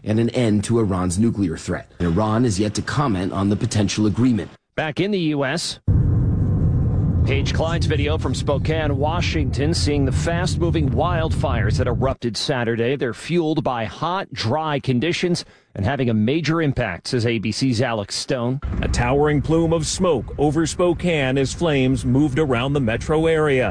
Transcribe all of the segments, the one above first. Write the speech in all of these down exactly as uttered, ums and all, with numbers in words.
and an end to Iran's nuclear threat. Iran is yet to comment on the potential agreement. Back in the U S, Paige Clyde's video from Spokane, Washington, seeing the fast-moving wildfires that erupted Saturday. They're fueled by hot, dry conditions and having a major impact, says A B C's Alex Stone. A towering plume of smoke over Spokane as flames moved around the metro area.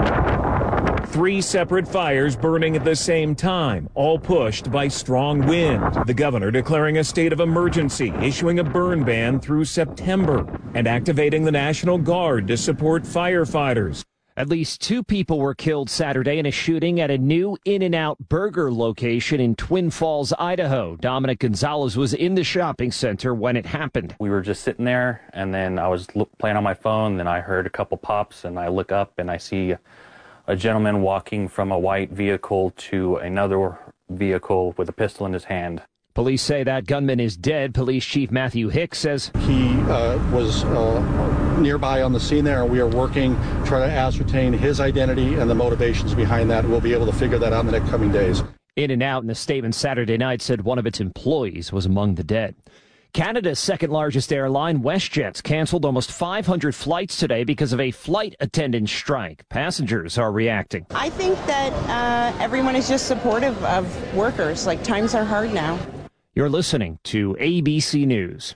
Three separate fires burning at the same time, all pushed by strong wind. The governor declaring a state of emergency, issuing a burn ban through September, and activating the National Guard to support firefighters. At least two people were killed Saturday in a shooting at a new In-N-Out burger location in Twin Falls, Idaho. Dominic Gonzalez was in the shopping center when it happened. We were just sitting there, and then I was look, playing on my phone, then I heard a couple pops, and I look up and I see a gentleman walking from a white vehicle to another vehicle with a pistol in his hand. Police say that gunman is dead. Police Chief Matthew Hicks says he uh, was uh, nearby on the scene there, and we are working to try to ascertain his identity and the motivations behind that. We'll be able to figure that out in the next coming days. In-N-Out in a statement Saturday night said one of its employees was among the dead. Canada's second-largest airline, WestJet's canceled almost five hundred flights today because of a flight attendant strike. Passengers are reacting. I think that uh, everyone is just supportive of workers. Like, times are hard now. You're listening to A B C News.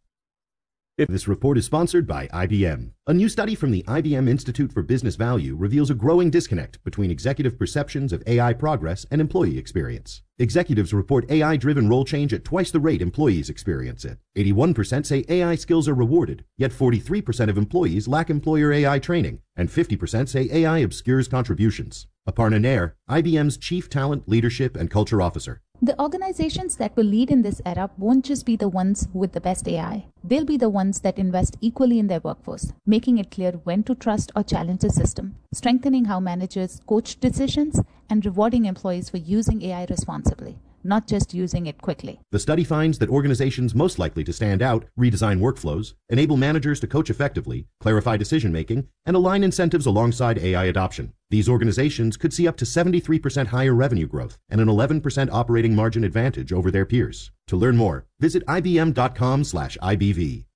This report is sponsored by I B M. A new study from the I B M Institute for Business Value reveals a growing disconnect between executive perceptions of A I progress and employee experience. Executives report A I-driven role change at twice the rate employees experience it. eighty-one percent say A I skills are rewarded, yet forty-three percent of employees lack employer A I training, and fifty percent say A I obscures contributions. Aparna Nair, I B M's Chief Talent, Leadership, and Culture Officer. The organizations that will lead in this era won't just be the ones with the best A I. They'll be the ones that invest equally in their workforce, making it clear when to trust or challenge the system, strengthening how managers coach decisions, and rewarding employees for using A I responsibly, not just using it quickly. The study finds that organizations most likely to stand out redesign workflows, enable managers to coach effectively, clarify decision-making, and align incentives alongside A I adoption. These organizations could see up to seventy-three percent higher revenue growth and an eleven percent operating margin advantage over their peers. To learn more, visit I B M dot com slash I B V.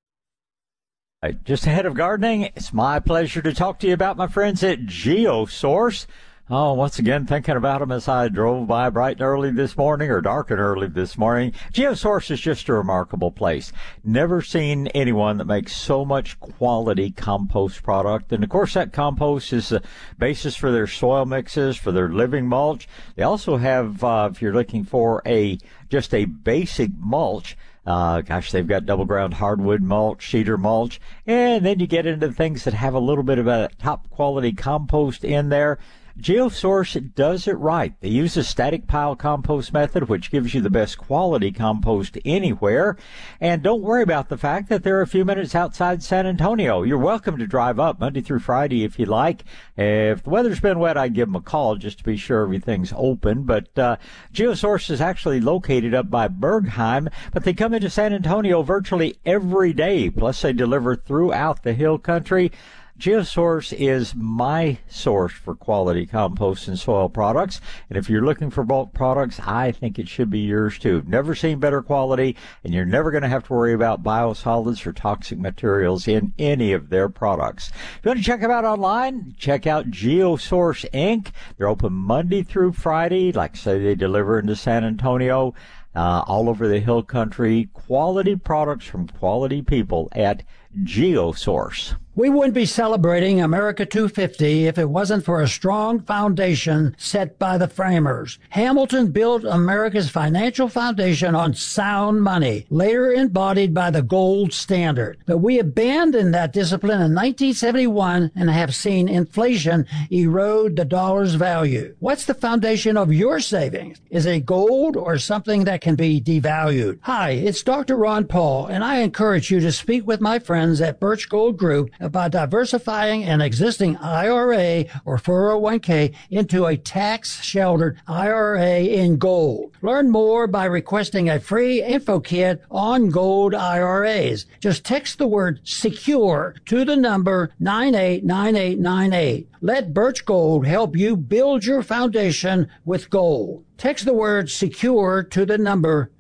Right, just ahead of gardening, it's my pleasure to talk to you about my friends at GeoSource. Oh, once again, thinking about them as I drove by bright and early this morning, or dark and early this morning. GeoSource is just a remarkable place. Never seen anyone that makes so much quality compost product. And of course, that compost is the basis for their soil mixes, for their living mulch. They also have, uh, if you're looking for a, just a basic mulch, Uh, gosh, they've got double ground hardwood mulch, cedar mulch, and then you get into things that have a little bit of a top quality compost in there. GeoSource does it right. They use a static pile compost method, which gives you the best quality compost anywhere. And don't worry about the fact that they're a few minutes outside San Antonio. You're welcome to drive up Monday through Friday if you like. If the weather's been wet, I'd give them a call just to be sure everything's open. But uh, GeoSource is actually located up by Bergheim, but they come into San Antonio virtually every day. Plus, they deliver throughout the Hill Country. GeoSource is my source for quality compost and soil products. And if you're looking for bulk products, I think it should be yours too. Never seen better quality, and you're never going to have to worry about biosolids or toxic materials in any of their products. If you want to check them out online, check out GeoSource Incorporated. They're open Monday through Friday. Like I say, they deliver into San Antonio, uh, all over the Hill Country. Quality products from quality people at GeoSource. We wouldn't be celebrating America two fifty if it wasn't for a strong foundation set by the framers. Hamilton built America's financial foundation on sound money, later embodied by the gold standard. But we abandoned that discipline in nineteen seventy-one and have seen inflation erode the dollar's value. What's the foundation of your savings? Is it gold or something that can be devalued? Hi, it's Doctor Ron Paul, and I encourage you to speak with my friends at Birch Gold Group about diversifying an existing I R A or four oh one k into a tax-sheltered I R A in gold. Learn more by requesting a free info kit on gold I R As. Just text the word SECURE to the number nine eight nine eight nine eight. Let Birch Gold help you build your foundation with gold. Text the word SECURE to the number